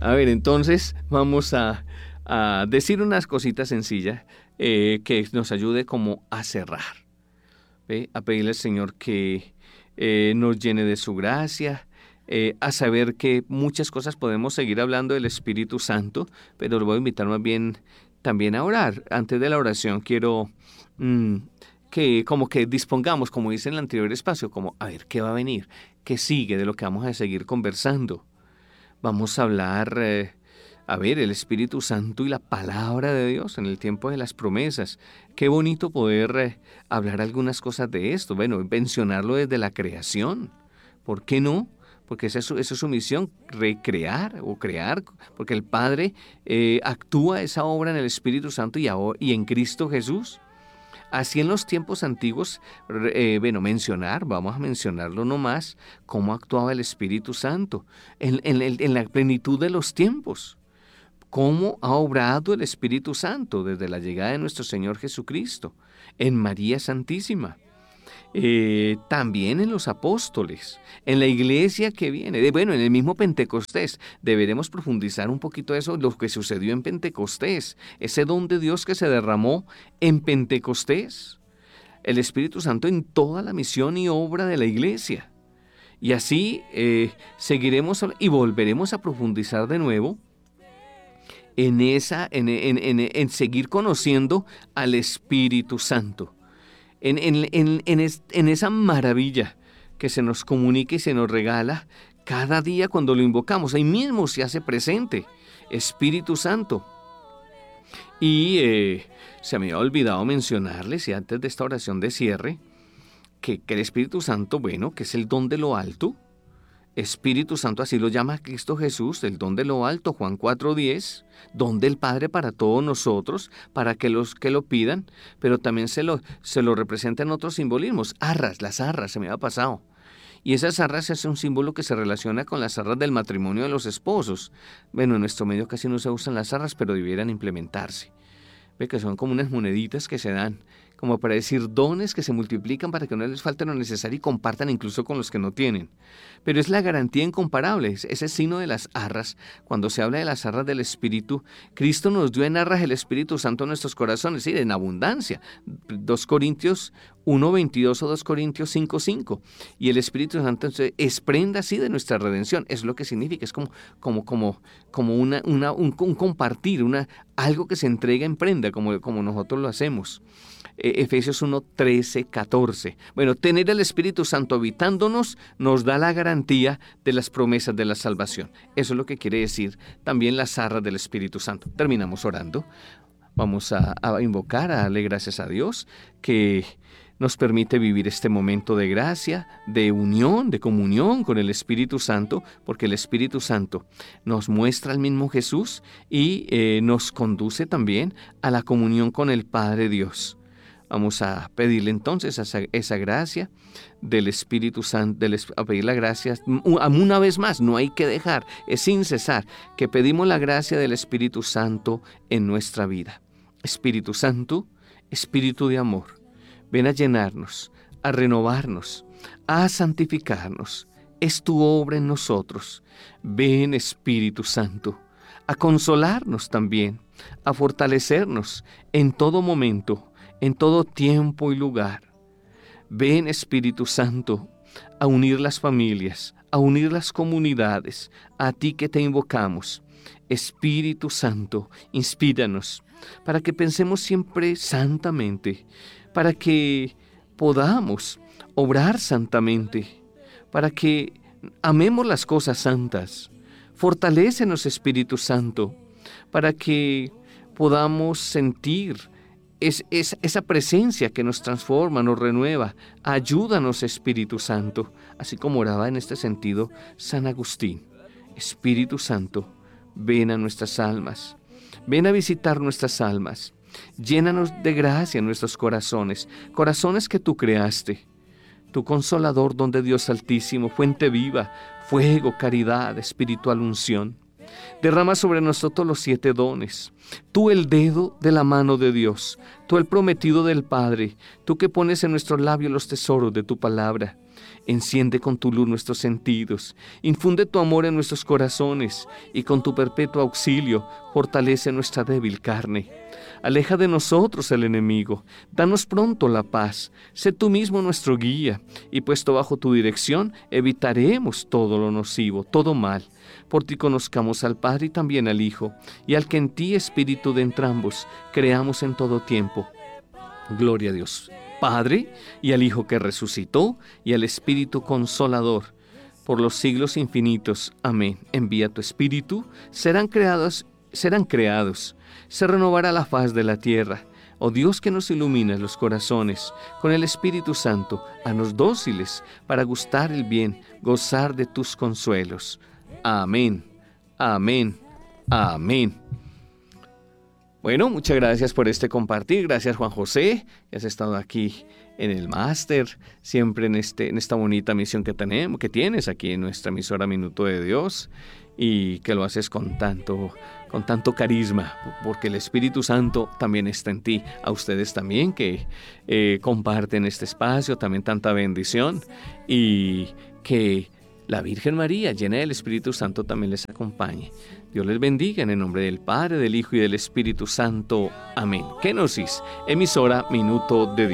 A ver, entonces vamos a decir unas cositas sencillas que nos ayude como a cerrar, ¿ve? A pedirle al Señor que nos llene de su gracia, a saber que muchas cosas podemos seguir hablando del Espíritu Santo, pero lo voy a invitar más bien también a orar. Antes de la oración quiero que como que dispongamos, como dice en el anterior espacio, como a ver qué va a venir, qué sigue de lo que vamos a seguir conversando. Vamos a hablar, a ver, el Espíritu Santo y la palabra de Dios en el tiempo de las promesas. Qué bonito poder hablar algunas cosas de esto. Bueno, mencionarlo desde la creación. ¿Por qué no? Porque esa es su misión, recrear o crear, porque el Padre actúa esa obra en el Espíritu Santo y en Cristo Jesús. Así en los tiempos antiguos, vamos a mencionarlo nomás, cómo actuaba el Espíritu Santo en la plenitud de los tiempos. Cómo ha obrado el Espíritu Santo desde la llegada de nuestro Señor Jesucristo, en María Santísima. También en los apóstoles, en la iglesia que viene, en el mismo Pentecostés. Deberemos profundizar un poquito eso, lo que sucedió en Pentecostés, ese don de Dios que se derramó en Pentecostés, el Espíritu Santo en toda la misión y obra de la iglesia. Y así seguiremos y volveremos a profundizar de nuevo en seguir conociendo al Espíritu Santo. En esa maravilla que se nos comunica y se nos regala cada día cuando lo invocamos. Ahí mismo se hace presente Espíritu Santo. Y se me había olvidado mencionarles, y antes de esta oración de cierre, que el Espíritu Santo, que es el don de lo alto. Espíritu Santo, así lo llama Cristo Jesús, el don de lo alto, Juan 4:10, don del Padre para todos nosotros, para que los que lo pidan, pero también se lo representa en otros simbolismos. Las arras, se me había pasado. Y esas arras es un símbolo que se relaciona con las arras del matrimonio de los esposos. En nuestro medio casi no se usan las arras, pero debieran implementarse. Ve que son como unas moneditas que se dan, como para decir dones que se multiplican para que no les falte lo necesario y compartan incluso con los que no tienen. Pero es la garantía incomparable, ese signo de las arras. Cuando se habla de las arras del Espíritu, Cristo nos dio en arras el Espíritu Santo en nuestros corazones, sí, en abundancia. 2 Corintios 1:22 o 2 Corintios 5:5. Y el Espíritu Santo es prenda así de nuestra redención. Es lo que significa, es como un compartir, algo que se entrega en prenda, como nosotros lo hacemos. Efesios 1:13-14. Tener el Espíritu Santo habitándonos nos da la garantía de las promesas de la salvación. Eso es lo que quiere decir también las arras del Espíritu Santo. Terminamos orando. Vamos a invocar, a darle gracias a Dios que nos permite vivir este momento de gracia, de unión, de comunión con el Espíritu Santo, porque el Espíritu Santo nos muestra al mismo Jesús y nos conduce también a la comunión con el Padre Dios. Vamos a pedirle entonces esa gracia del Espíritu Santo, a pedir la gracia una vez más, no hay que dejar, es sin cesar, que pedimos la gracia del Espíritu Santo en nuestra vida. Espíritu Santo, Espíritu de amor, ven a llenarnos, a renovarnos, a santificarnos. Es tu obra en nosotros. Ven, Espíritu Santo, a consolarnos también, a fortalecernos en todo momento, en todo tiempo y lugar. Ven, Espíritu Santo, a unir las familias, a unir las comunidades, a ti que te invocamos. Espíritu Santo, inspíranos para que pensemos siempre santamente, para que podamos obrar santamente, para que amemos las cosas santas. Fortalécenos, Espíritu Santo, para que podamos sentir esa presencia que nos transforma, nos renueva. Ayúdanos, Espíritu Santo, así como oraba en este sentido San Agustín. Espíritu Santo, ven a nuestras almas, ven a visitar nuestras almas, llénanos de gracia en nuestros corazones, corazones que tú creaste. Tu consolador, don de Dios Altísimo, fuente viva, fuego, caridad, espiritual unción. Derrama sobre nosotros los 7 dones. Tú el dedo de la mano de Dios, tú el prometido del Padre, tú que pones en nuestros labios los tesoros de tu palabra. Enciende con tu luz nuestros sentidos, infunde tu amor en nuestros corazones y con tu perpetuo auxilio fortalece nuestra débil carne. Aleja de nosotros el enemigo, danos pronto la paz, sé tú mismo nuestro guía, y puesto bajo tu dirección evitaremos todo lo nocivo, todo mal. Por ti conozcamos al Padre y también al Hijo, y al que en ti, Espíritu de entrambos, creamos en todo tiempo. Gloria a Dios Padre, y al Hijo que resucitó, y al Espíritu Consolador, por los siglos infinitos. Amén. Envía tu Espíritu, serán creados, se renovará la faz de la tierra. Oh Dios, que nos iluminas los corazones con el Espíritu Santo, haznos dóciles para gustar el bien, gozar de tus consuelos. Amén, amén, amén. Bueno, muchas gracias por este compartir. Gracias, Juan José, que has estado aquí en el máster, siempre en esta bonita misión que tienes aquí en nuestra emisora Minuto de Dios, y que lo haces con tanto carisma, porque el Espíritu Santo también está en ti. A ustedes también que comparten este espacio, también tanta bendición, y que la Virgen María, llena del Espíritu Santo, también les acompañe. Dios les bendiga en el nombre del Padre, del Hijo y del Espíritu Santo. Amén. Kenosis, emisora Minuto de Dios.